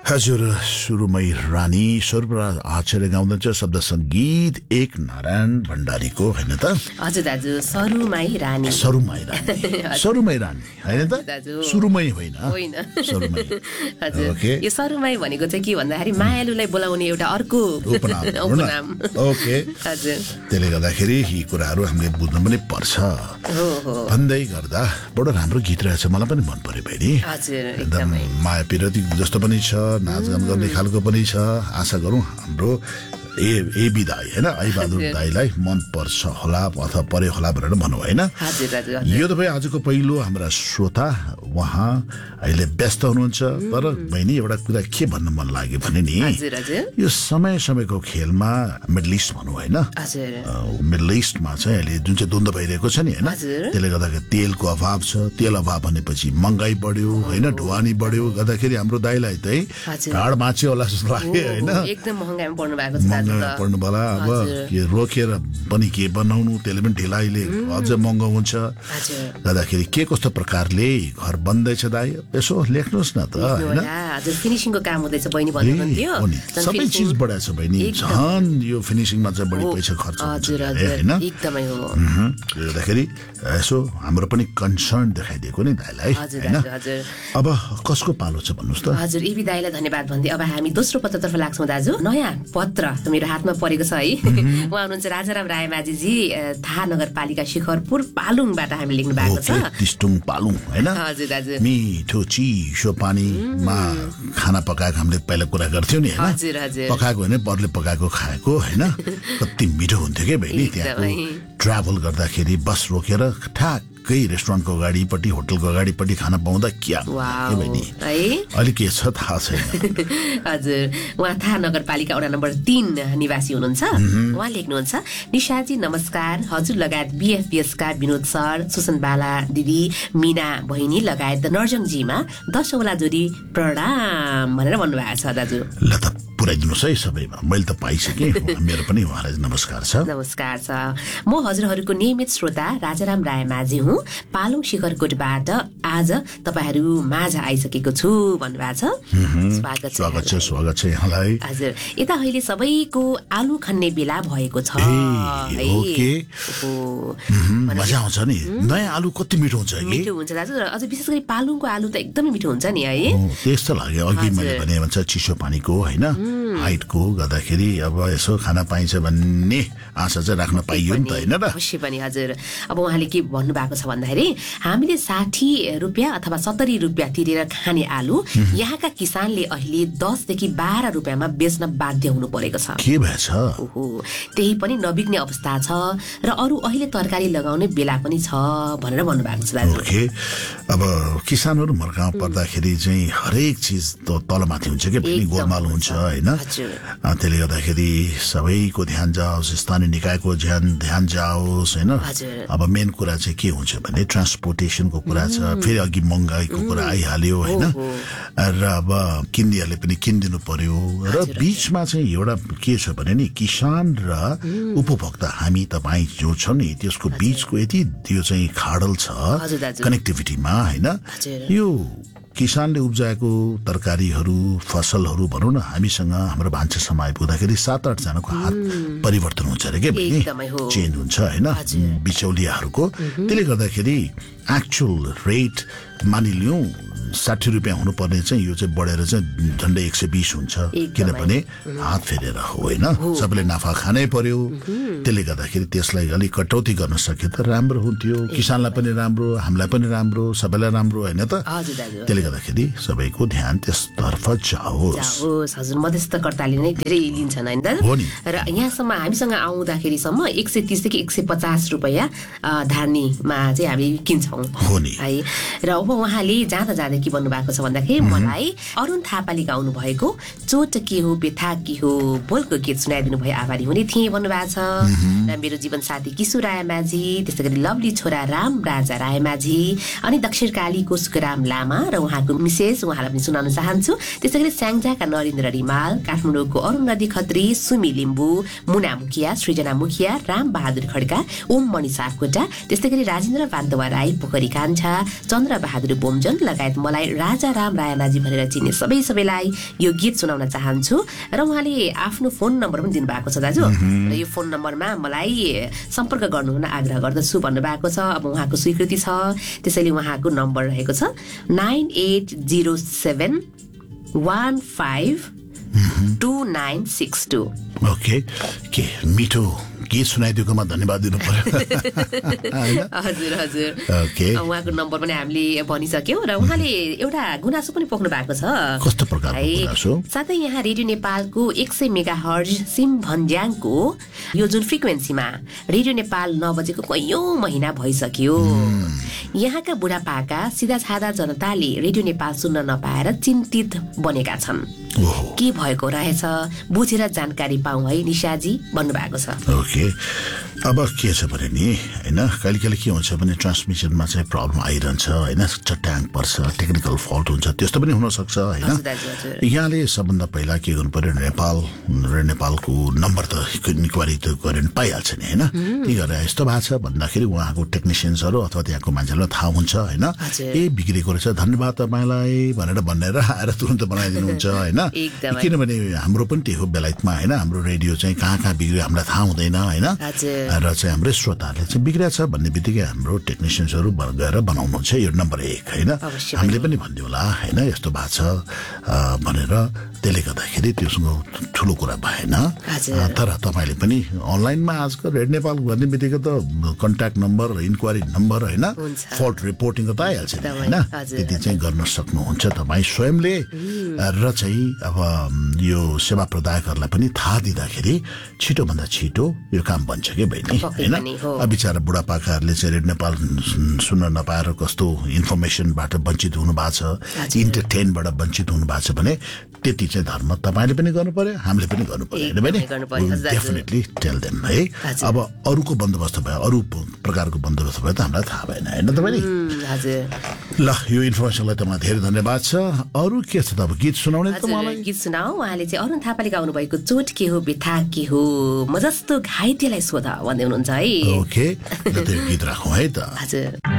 हजुर सुरुमै रानी सर्वराज आचार्य गाउँदै शब्द संगीत एक नारायण भण्डारीको हैन त हजुर दाजु सरुमै रानी हैन त सुरुमै होइन सरुमै हजुर यो सरुमै भनेको चाहिँ के भन्दाखेरि मायालुलाई बोलाउने एउटा अर्को उपनाम ओके हजुर त्यसले गर्दाखेरि यी कुराहरू हामीले बुझ्नु पनि पर्छ भन्दै गर्दा बडो राम्रो गीत रहेछ मलाई पनि मन पर्यो बहिनी हजुर एकदम माया पिरती जस्तो पनि छ नाचगान गर्ने खालको पनि छ आशा गरौँ हाम्रो एबी दाई हैन आइबहादुर दाईलाई मन पर्छ होला अथवा पर्यो होला भनेर भनौँ हैन यो त भाइ आजको पहिलो हाम्रा श्रोता उहाँ अहिले व्यस्त हुनुहुन्छ तर बहिनी एउटा कुरा के भन्न मन लाग्यो भने नि यो समय समयको खेलमा मिडल इस्ट भनौँ हैन मिडल इस्टमा चाहिँ अहिले जुन चाहिँ द्वन्द्व भइरहेको छ नि हैन त्यसले गर्दाखेरि तेलको अभाव छ तेल अभाव भनेपछि महँगाई बढ्यो हैन ढुवानी बढ्यो गर्दाखेरि हाम्रो दाइलाई चाहिँ ढाड माछ्यो होला जस्तो लाग्यो हैन एकदम महँगाईमा पर्नु भएको छ पर्नु होला अब के रोकेर पनि के बनाउनु त्यसले पनि ढिलाइले अझ महँगो हुन्छ गर्दाखेरि के कस्तो प्रकारले घर बन्दैछ दाइ यसो लेख्नुहोस् न त हैन हजुर फिनिशिङको काम हुँदैछ बहिनी भन्नुहुन्थ्यो सबै चीज बढाएको छ बहिनी झन् यो फिनिशिङमा चाहिँ बढी पैसा खर्च हुन्छ हैन एकदमै हो गर्दाखेरि यसो हाम्रो पनि कन्सर्न देखाइदिएको नि दाइलाई हैन अब कसको पालो छ भन्नुस् त हजुर एबी दाइलाई धन्यवाद भन्दै अब हामी दोस्रो पत्रतर्फ लाग्छौं दाजु नयाँ पत्र मेरो हातमा परेको छ है उहाँ हुनुहुन्छ राजाराम रायमाझीजी थाहा नगरपालिका शिखरपुर पालुङबाट हामी लेख्नु भएको छ तिस्टुङ पालुङ हैन हजुर दाजु मिठो चिसो पानीमा खाना पकाएको हामीले पहिला कुरा गर्थ्यौं नि हैन हजुर हजुर पकाएको हैन परले पकाएको खाएको हैन कति मिठो हुन्थ्यो के बहिनी त्यहाँ ट्राभल गर्दाखेरि बस रोकेर ठ्याक्कै रेस्टुरेन्टको अगाडिपट्टि होटलको अगाडिपट्टि खाना पाउँदा क्या बहिनी अहिले के छ थाहा छैन हजुर उहाँ थाहा नगरपालिका वडा नम्बर 3 निवासी हुनुहुन्छ उहाँ लेख्नुहुन्छ निशाजी नमस्कार हजुर लगायत बीएफपीएस का विनोद सर सुसन बाला दिदी मीना बहिनी लगायत नर्जङजीमा 10 औला जोडी प्रणाम भनेर भन्नुभएको छ दाजु ल त पुर्याइदिनुहोस् है सबैमा मैले त पाइसकेँ मेरो पनि उहाँलाई नमस्कार छ म हजुरहरूको नियमित श्रोता राजाराम रायमाझी हुँ पालुङ शिखरकोटबाट आज तपाईहरु माझ आइसकेको छु भन्नुभएको छ स्वागत छ यहाँलाई हजुर यता अहिले सबैको आलु खन्ने बेला भएको छ ओके मजा आउँछ नि नयाँ आलु कति मिठो हुन्छ मिठो हुन्छ दाजु अझ विशेष गरी पालुङको आलु त एकदमै मिठो हुन्छ नि है त्यस्तो लाग्यो अघि मैले भने भन्छ चिसो पानीको हैन हाइटको गर्दाखेरि अब यसो खाना पाइन्छ भन्ने आशा चाहिँ राख्न पाइयो नि त हैन र अवश्य पनि हजुर अब उहाँले के भन्नु भएको छ भन्दाखेरि हामीले 60 रुपैयाँ अथवा 70 रुपैयाँ तिरेर खाने आलु यहाँका किसानले अहिले 10 देखि 12 रुपैयाँमा बेच्न बाध्य हुनु परेको छ के भएछ त्यही पनि नबिग्ने अवस्था छ र अरु अहिले तरकारी लगाउने बेला पनि छ भनेर भन्नु भएको छ दाजु ओके अब किसानहरु मर्कामा पर्दाखेरि चाहिँ हरेक चीज त तलमाथि हुन्छ के पनि गोलमाल हुन्छ हैन त्यसले गर्दाखेरि सबैको ध्यान जाओस् स्थानीय निकायको ध्यान जाओस् हैन अब मेन कुरा चाहिँ के हुन्छ भने ट्रान्सपोर्टेसनको कुरा छ फेरि अघि महँगाईको कुरा आइहाल्यो हैन र अब किन्नेहरूले पनि किनिदिनु पर्यो र बीचमा चाहिँ एउटा के छ भने नि किसान र उपभोक्ता हामी तपाई जो छ नि त्यसको बीचको यति त्यो चाहिँ खाडल छ कनेक्टिभिटीमा हैन यो किसानले उब्जाएको तरकारीहरू फसलहरू भनौं न हामीसँग हाम्रो भान्सा समय पुग्दाखेरि 7-8 जनाको हात परिवर्तन हुन्छ रे के भन्ने चेन्ज हुन्छ हैन बिचौलियाहरूको त्यसले गर्दाखेरि एक्चुअल रेट मानिलियौं 60 रुपैयाँ हुनुपर्ने चाहिँ यो चाहिँ बढेर चाहिँ झन्डै 120 हुन्छ किनभने हात फेरेर हो हैन सबैले नाफा खानै पर्यो त्यसले गर्दाखेरि त्यसलाई अलि कटौती गर्न सके त राम्रो हुन्थ्यो किसानलाई पनि राम्रो हामीलाई पनि राम्रो सबैलाई राम्रो हैन त त्यसले गर्दाखेरि सबैको ध्यान त्यसतर्फ जाओस् हजुर मध्यस्थकर्ताले नै धेरै लिन्छन् हैन दाजु र यहाँसम्म हामीसँग आउँदाखेरि सम्म 130 देखि 150 रुपैयाँ धार्नीमा चाहिँ हामी किन्छौं हो नि है र अब उहाँले जाँदा के भन्नु भएको छ भन्दाखेरि मलाई अरुण थापाले गाउनु भएको चोट के हो व्यथा के हो बोलको गीत सुनाइदिनु भयो आभारी हुने थिए भन्नु भएको छ र मेरो जीवन साथी किशोर रायमाझी त्यसैगरी लभली छोरा राम राजा रायमाझी अनि दक्षिणकालीको सुखराम लामा र उहाँको मिसेस उहाँलाई पनि सुनाउन चाहन्छु त्यसैगरी स्याङ्जाका नरेन्द्र रिमाल काठमाडौँको अरुण नदी खत्री सुमी लिम्बू मुना मुखिया सृजना मुखिया राम बहादुर खड्का ओम मणि सापकोटा त्यसैगरी राजेन्द्र पान्तवा राई पोखरी कान्छा, चन्द्रबहादुर बोमजन लगायत मलाई राजाराम रायनाजी भनेर चिन्ने सबैलाई यो गीत सुनाउन चाहन्छु। र उहाँले आफ्नो फोन नम्बर पनि दिनुभएको छ दाजु, र यो फोन नम्बरमा मलाई सम्पर्क गर्नुहुन आग्रह गर्दछु भन्नुभएको छ। अब उहाँको स्वीकृति छ, त्यसैले उहाँको नम्बर रहेको छ 9807152962। ओके, के मिठो गीत सुनाइदिएकोमा धन्यवाद दिनु पर्यो। हजुर हजुर, ओके, उहाँको नम्बर पनि हामीले भनिसक्यौँ। र उहाँले एउटा गुनासो पनि पोख्नु भएको छ। कस्तो प्रकारको गुनासो? साथै यहाँ रेडियो नेपालको 100 मेगाहर्ज सिम भन्ज्याङको यो जुन फ्रिक्वेन्सीमा रेडियो नेपाल नबजेको कैयौं महिना भइसक्यो। यहाँका बुढापाका सिधा सादा जनताले रेडियो नेपाल सुन्न नपाएर चिन्तित बनेका छन्। के भएको रहेछ बुझेर जानकारी पाऊँ है निशाजी भन्नुभएको छ। ओके, अब के छ भने नि हैन, कहिले कहिले के हुन्छ भने ट्रान्समिसनमा चाहिँ प्रब्लम आइरहन्छ हैन, चट्याङ पर्छ, टेक्निकल फल्ट हुन्छ, त्यस्तो पनि हुन सक्छ हैन। यहाँले सबभन्दा पहिला के गर्नु पर्यो, नेपालको नम्बर त इन्क्वायरी त गरेर पाइहाल्छ नि हैन। के गरेर यस्तो भएको छ भन्दाखेरि उहाँको टेक्निसियन्सहरू अथवा त्यहाँको मान्छेहरूलाई थाहा हुन्छ हैन, बिग्रेको रहेछ, धन्यवाद तपाईँलाई भनेर आएर तुरन्त बनाइदिनुहुन्छ हैन। किनभने हाम्रो पनि त्यही हो बेलायतमा हैन, हाम्रो रेडियो चाहिँ कहाँ बिग्रियो हामीलाई थाहा हुँदैन हैन। र चाहिँ हाम्रो श्रोताहरूले चाहिँ बिग्रिएछ भन्ने बित्तिकै हाम्रो टेक्निसियन्सहरू गएर बनाउनुहुन्छ यो नम्बर 1 हैन। हामीले पनि भनिदिउँला हैन यस्तो भएको छ भनेर, त्यसले गर्दाखेरि त्योसँग ठुलो कुरा भएन। तर तपाईँले पनि अनलाइनमा आजकल रेड नेपाल गर्ने बित्तिकै त कन्ट्याक्ट नम्बर, इन्क्वायरी नम्बर हैन, फल्ट रिपोर्टिङ त आइहाल्छ हैन, त्यति चाहिँ गर्न सक्नुहुन्छ तपाईँ स्वयंले। र चाहिँ अब यो सेवा प्रदायकहरूलाई पनि थाहा दिँदाखेरि छिटोभन्दा छिटो यो काम बन्छ के बहिनी हैन। बिचारा बुढापाकाहरूले चाहिँ रेड नेपाल सुन्न नपाएर कस्तो इन्फर्मेसनबाट वञ्चित हुनु भएको छ, इन्टरटेनबाट वञ्चित हुनु भएको छ भने त्यति चाहिँ धर्म तपाईँले पनि गर्नु पर्यो, हामीले पनि गर्नु पर्यो हैन बहिनी। डेफिनेटली टेल देम है। अब अरूको बन्दोबस्त भयो, अरू प्रकारको बन्दोबस्त भयो त हामीलाई थाहा भएन हैन त बहिनी। ल, यो इन्फर्मेसनलाई तपाईँ धेरै धन्यवाद छ। अरू के छ त, अब गीत सुनाउने त मलाई गीत सुनाऊ। उहाँले चाहिँ अरुण थापाले गाउनु भएको चोट के हो व्यथा के हो म जस्तो घाइतेलाई सोध भन्दै हुनुहुन्छ है। ओके, त्यो गीत राखौँ है त। हजुर।